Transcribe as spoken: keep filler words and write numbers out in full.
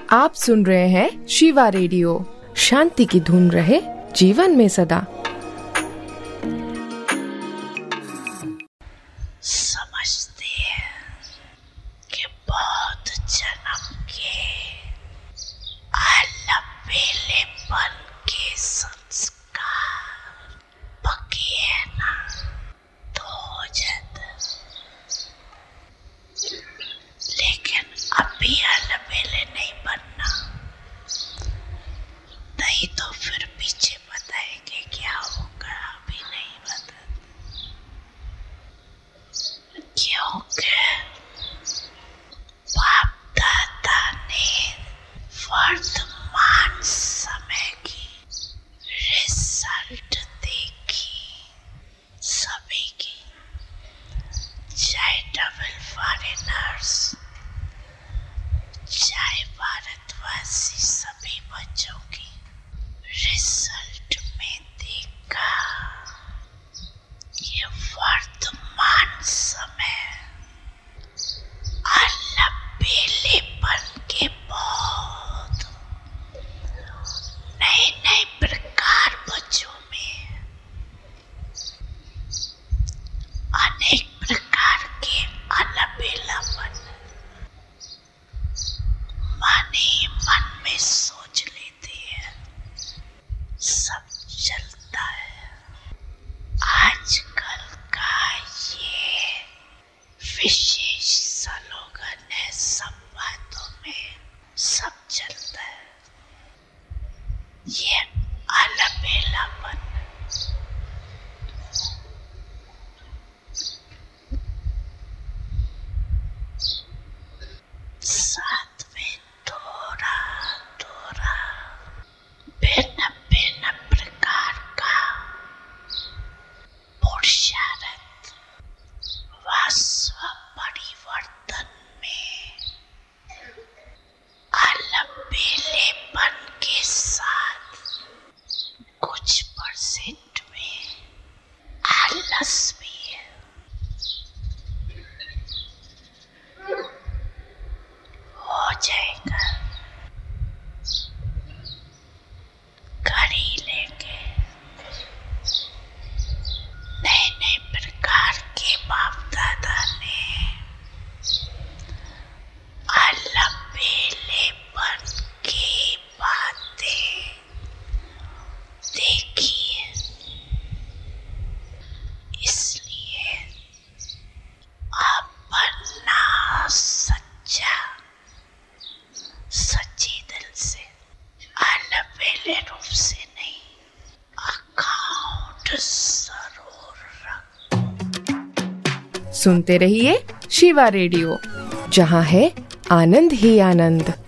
आप सुन रहे हैं शिवा रेडियो। शांति की धुन रहे जीवन में सदा। समझते हैं कि बहुत जन्म के अलबेलेपन के संस्कार पके है ना तो हो जाता, लेकिन अभी अलबेले नहीं बनना, नहीं तो फिर पीछे बताएंगे क्या होगा। अभी नहीं बता, क्योंकि बाप दादा ने वर्तमान समय की रिजल्ट देखी सभी की, चाहे डबल फॉरेनर्स चाहे भारतवासी, सभी बच्चों की रिजल्ट में देखा ये वर्तमान समय अलबेलेपन के बहुत नए नए प्रकार बच्चों में, अनेक प्रकार के अलबेलापन माने मन में सोच लेते हैं, सब चलता है। आजकल का ये विशेष स्लोगन है, सब बातों में सब चलता है, ये अलबेलापन। साथ में थोड़ा थोड़ा भिन्न भिन्न प्रकार का पुरुषार्थ व स्व परिवर्तन में अलबेलेपन के साथ कुछ परसेंट में आलस भी है। हो जाएगा, कर ही लेंगे। नए नए प्रकार के बाप दादा ने अलबेलेपन की बातें देखी है, इसलिए अपना सच्चा सच्चे दिल से, अलबेले रूप से नहीं, अकाउंट जरूर रख। सुनते रहिए शिवा रेडियो, जहाँ है आनंद ही आनंद।